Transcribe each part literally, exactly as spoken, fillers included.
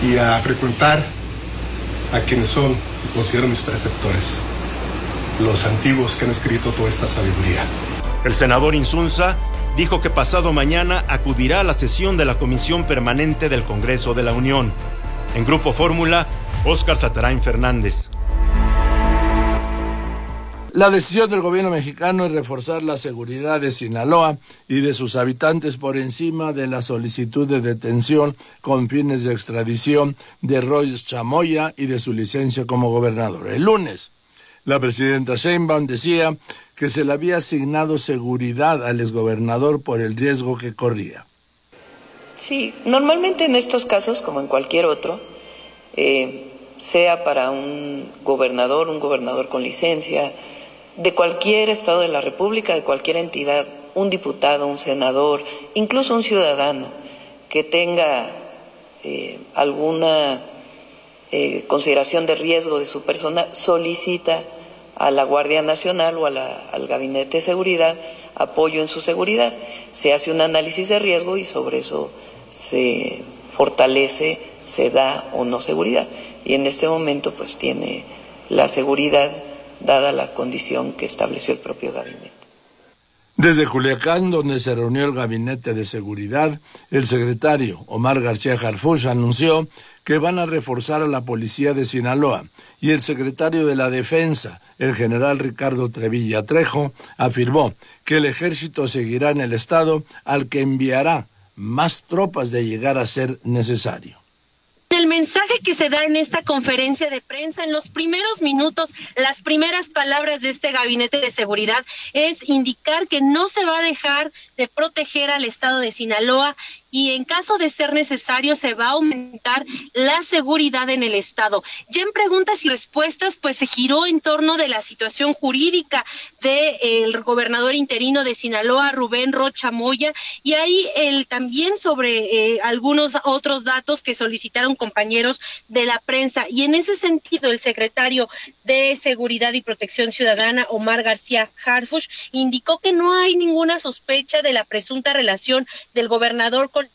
y a frecuentar a quienes son y considero mis preceptores, los antiguos que han escrito toda esta sabiduría. El senador Insunza dijo que pasado mañana acudirá a la sesión de la Comisión Permanente del Congreso de la Unión. En Grupo Fórmula, Óscar Satarain Fernández. La decisión del gobierno mexicano es reforzar la seguridad de Sinaloa y de sus habitantes por encima de la solicitud de detención con fines de extradición de Roy Chamoya y de su licencia como gobernador. El lunes, la presidenta Sheinbaum decía que se le había asignado seguridad al exgobernador por el riesgo que corría. Sí, normalmente en estos casos, como en cualquier otro, eh, sea para un gobernador, un gobernador con licencia, de cualquier estado de la República, de cualquier entidad, un diputado, un senador, incluso un ciudadano que tenga eh, alguna eh, consideración de riesgo de su persona, solicita a la Guardia Nacional o a la, al Gabinete de Seguridad apoyo en su seguridad. Se hace un análisis de riesgo y sobre eso se fortalece, se da o no seguridad. Y en este momento pues tiene la seguridad dada la condición que estableció el propio gabinete. Desde Culiacán, donde se reunió el Gabinete de Seguridad, el secretario Omar García Harfuch anunció que van a reforzar a la policía de Sinaloa, y el secretario de la Defensa, el general Ricardo Trevilla Trejo, afirmó que el ejército seguirá en el estado, al que enviará más tropas de llegar a ser necesario. El mensaje que se da en esta conferencia de prensa, en los primeros minutos, las primeras palabras de este gabinete de seguridad es indicar que no se va a dejar de proteger al estado de Sinaloa y en caso de ser necesario se va a aumentar la seguridad en el estado. Ya en preguntas y respuestas pues se giró en torno de la situación jurídica del gobernador interino de Sinaloa, Rubén Rocha Moya, y ahí el, también sobre eh, algunos otros datos que solicitaron compañeros de la prensa. Y en ese sentido el secretario de Seguridad y Protección Ciudadana, Omar García Harfuch, indicó que no hay ninguna sospecha de la presunta relación del gobernador con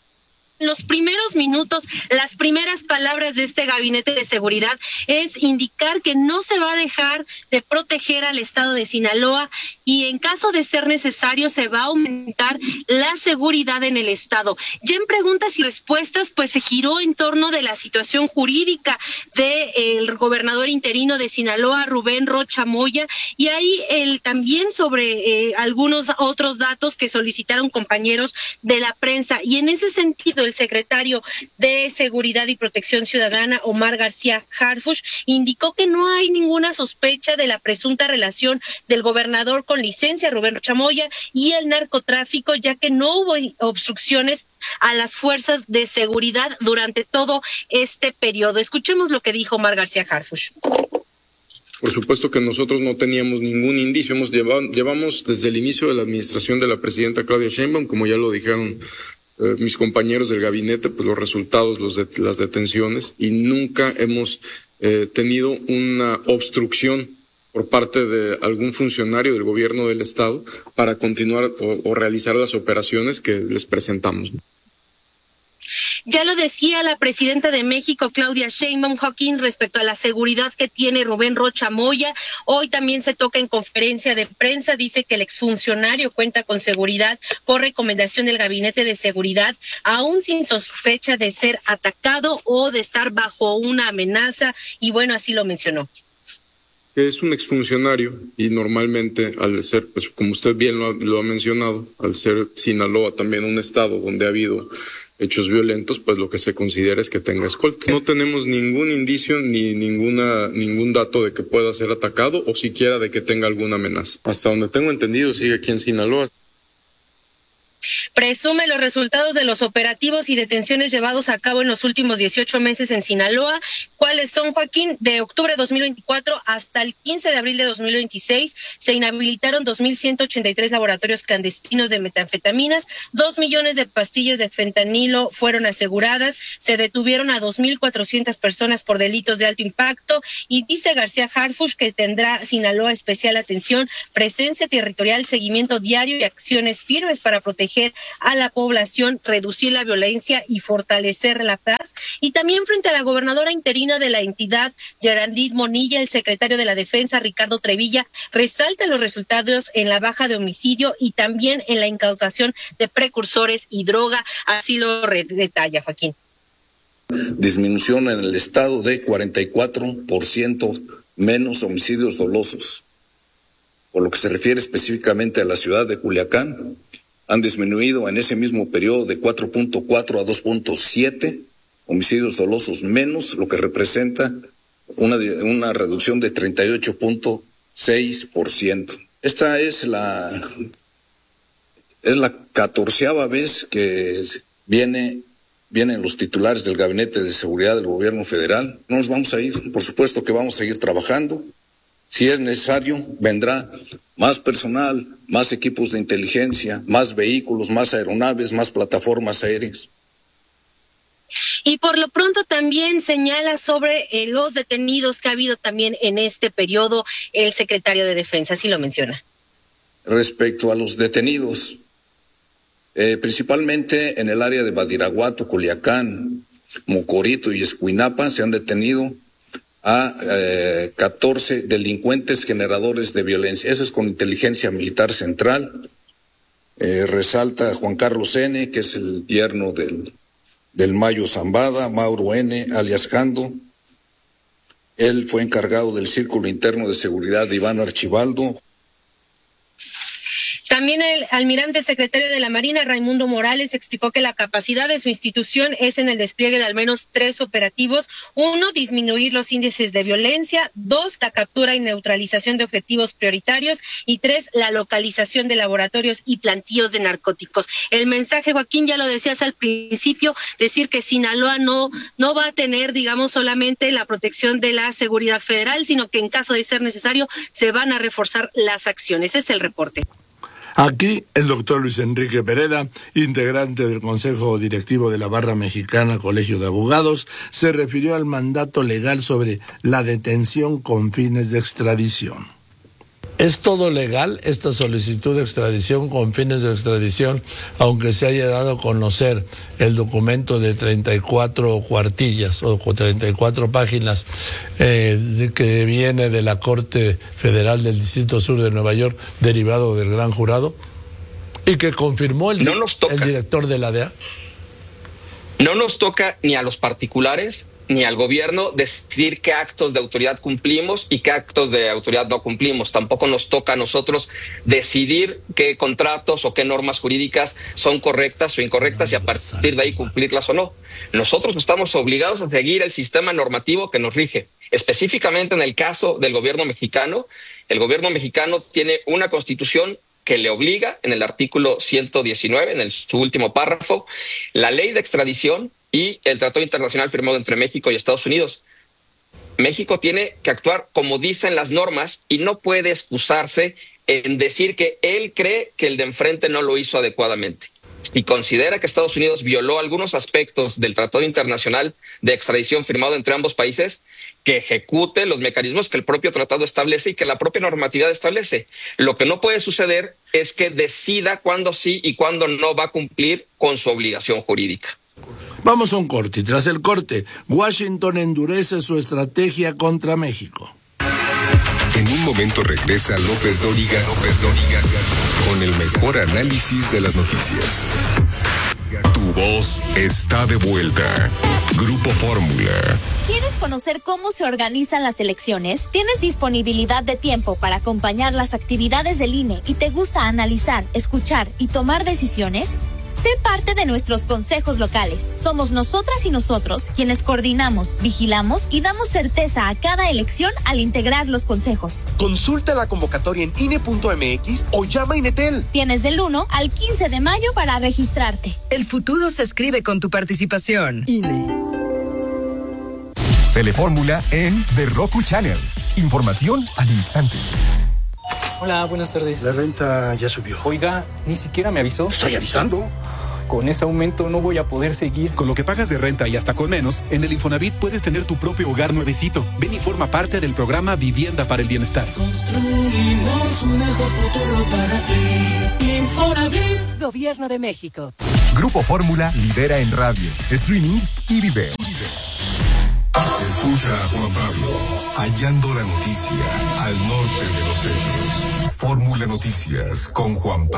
los primeros minutos, las primeras palabras de este gabinete de seguridad es indicar que no se va a dejar de proteger al estado de Sinaloa y en caso de ser necesario se va a aumentar la seguridad en el estado. Ya en preguntas y respuestas pues se giró en torno de la situación jurídica del gobernador interino de Sinaloa, Rubén Rocha Moya, y ahí el, también sobre eh, algunos otros datos que solicitaron compañeros de la prensa. Y en ese sentido el secretario de Seguridad y Protección Ciudadana, Omar García Harfuch, indicó que no hay ninguna sospecha de la presunta relación del gobernador con licencia, Rubén Rocha Moya, y el narcotráfico, ya que no hubo obstrucciones a las fuerzas de seguridad durante todo este periodo. Escuchemos lo que dijo Omar García Harfuch. Por supuesto que nosotros no teníamos ningún indicio. Hemos llevado, llevamos desde el inicio de la administración de la presidenta Claudia Sheinbaum, como ya lo dijeron eh, mis compañeros del gabinete, pues los resultados, los de, las detenciones, y nunca hemos eh, tenido una obstrucción por parte de algún funcionario del gobierno del estado para continuar o, o realizar las operaciones que les presentamos. Ya lo decía la presidenta de México, Claudia Sheinbaum, Joaquín, respecto a la seguridad que tiene Rubén Rocha Moya. Hoy también se toca en conferencia de prensa, dice que el exfuncionario cuenta con seguridad por recomendación del Gabinete de Seguridad, aún sin sospecha de ser atacado o de estar bajo una amenaza, y bueno, así lo mencionó. Es un exfuncionario y normalmente al ser, pues como usted bien lo, lo ha mencionado, al ser Sinaloa también un estado donde ha habido hechos violentos, pues lo que se considera es que tenga escolta. No tenemos ningún indicio ni ninguna ningún dato de que pueda ser atacado o siquiera de que tenga alguna amenaza. Hasta donde tengo entendido sigue aquí en Sinaloa. Presume los resultados de los operativos y detenciones llevados a cabo en los últimos dieciocho meses en Sinaloa. ¿Cuáles son, Joaquín? De octubre de dos mil veinticuatro hasta el quince de abril de dos mil veintiséis se inhabilitaron dos mil ciento ochenta y tres laboratorios clandestinos de metanfetaminas, dos millones de pastillas de fentanilo fueron aseguradas, se detuvieron a dos mil cuatrocientas personas por delitos de alto impacto, y dice García Harfuch que tendrá Sinaloa especial atención, presencia territorial, seguimiento diario y acciones firmes para proteger proteger a la población, reducir la violencia y fortalecer la paz. Y también frente a la gobernadora interina de la entidad, Geraldine Monilla, el secretario de la Defensa, Ricardo Trevilla, resalta los resultados en la baja de homicidio y también en la incautación de precursores y droga. Así lo detalla Joaquín. Disminución en el estado de cuarenta y cuatro por ciento menos homicidios dolosos. Por lo que se refiere específicamente a la ciudad de Culiacán, han disminuido en ese mismo periodo de cuatro punto cuatro a dos punto siete homicidios dolosos menos, lo que representa una, una reducción de treinta y ocho punto seis por ciento. Esta es la, es la catorceava vez que viene Vienen los titulares del Gabinete de Seguridad del Gobierno Federal. No nos vamos a ir, por supuesto que vamos a seguir trabajando. Si es necesario, vendrá más personal, más equipos de inteligencia, más vehículos, más aeronaves, más plataformas aéreas. Y por lo pronto también señala sobre eh, los detenidos que ha habido también en este periodo el secretario de Defensa, así lo menciona. Respecto a los detenidos, Eh, principalmente en el área de Badiraguato, Culiacán, Mocorito y Escuinapa, se han detenido a eh, catorce delincuentes generadores de violencia. Eso es con inteligencia militar central. Eh, resalta Juan Carlos N., que es el yerno del, del Mayo Zambada, Mauro N., alias Jando. Él fue encargado del Círculo Interno de Seguridad de Iván Archibaldo. También el almirante secretario de la Marina, Raimundo Morales, explicó que la capacidad de su institución es en el despliegue de al menos tres operativos. Uno, disminuir los índices de violencia. Dos, la captura y neutralización de objetivos prioritarios. Y tres, la localización de laboratorios y plantillos de narcóticos. El mensaje, Joaquín, ya lo decías al principio, decir que Sinaloa no, no va a tener, digamos, solamente la protección de la seguridad federal, sino que en caso de ser necesario se van a reforzar las acciones. Ese es el reporte. Aquí el doctor Luis Enrique Pereda, integrante del Consejo Directivo de la Barra Mexicana Colegio de Abogados, se refirió al mandato legal sobre la detención con fines de extradición. ¿Es todo legal esta solicitud de extradición con fines de extradición, aunque se haya dado a conocer el documento de treinta y cuatro cuartillas o treinta y cuatro páginas eh, de, que viene de la Corte Federal del Distrito Sur de Nueva York, derivado del Gran Jurado, y que confirmó el, no nos toca. el director de la D E A? No nos toca ni a los particulares ni al gobierno decidir qué actos de autoridad cumplimos y qué actos de autoridad no cumplimos. Tampoco nos toca a nosotros decidir qué contratos o qué normas jurídicas son correctas o incorrectas y a partir de ahí cumplirlas o no. Nosotros estamos obligados a seguir el sistema normativo que nos rige. Específicamente en el caso del gobierno mexicano, el gobierno mexicano tiene una constitución que le obliga en el artículo ciento diecinueve, en el, su último párrafo, la ley de extradición y el tratado internacional firmado entre México y Estados Unidos. México tiene que actuar como dicen las normas y no puede excusarse en decir que él cree que el de enfrente no lo hizo adecuadamente. Si considera que Estados Unidos violó algunos aspectos del tratado internacional de extradición firmado entre ambos países, que ejecute los mecanismos que el propio tratado establece y que la propia normatividad establece. Lo que no puede suceder es que decida cuándo sí y cuándo no va a cumplir con su obligación jurídica. Vamos a un corte y tras el corte, Washington endurece su estrategia contra México. En un momento regresa López Dóriga, López Dóriga, con el mejor análisis de las noticias. Tu voz está de vuelta. Grupo Fórmula. ¿Quieres conocer cómo se organizan las elecciones? ¿Tienes disponibilidad de tiempo para acompañar las actividades del I N E y te gusta analizar, escuchar y tomar decisiones? Sé parte de nuestros consejos locales. Somos nosotras y nosotros quienes coordinamos, vigilamos y damos certeza a cada elección al integrar los consejos. Consulta la convocatoria en I N E punto M X o llama a INETEL. Tienes del uno al quince de mayo para registrarte. El futuro se escribe con tu participación. I N E. Telefórmula en The Roku Channel. Información al instante. Hola, buenas tardes. La renta ya subió. Oiga, ni siquiera me avisó. Estoy avisando. con ese aumento no voy a poder seguir. Con lo que pagas de renta y hasta con menos, en el Infonavit puedes tener tu propio hogar nuevecito. Ven y forma parte del programa Vivienda para el Bienestar. Construimos un mejor futuro para ti. Infonavit. Gobierno de México. Grupo Fórmula lidera en radio, streaming y video. Escucha a Juan Pablo, hallando la noticia al norte de los hechos. Fórmula Noticias con Juan Pablo.